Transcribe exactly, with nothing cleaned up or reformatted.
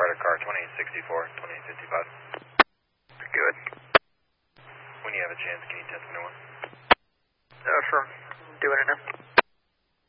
Carter car, twenty-eight sixty-four, twenty-eight fifty-five. Good. When you have a chance, can you test me one? Oh, sure. Doing it now.